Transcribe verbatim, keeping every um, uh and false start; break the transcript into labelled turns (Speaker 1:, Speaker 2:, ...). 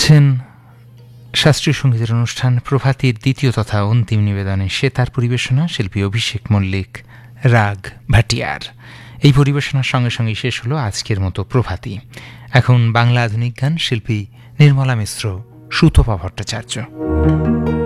Speaker 1: শুনছেন শাস্ত্রীয় সঙ্গীতের অনুষ্ঠান প্রভাতীর দ্বিতীয় তথা অন্তিম নিবেদনে সে তার পরিবেশনা শিল্পী অভিষেক মল্লিক, রাগ ভাটিয়ার। এই পরিবেশনার সঙ্গে সঙ্গে শেষ হলো আজকের মতো প্রভাতী। এখন বাংলা আধুনিক গান, শিল্পী নির্মলা মিশ্র, সুতপা ভট্টাচার্য।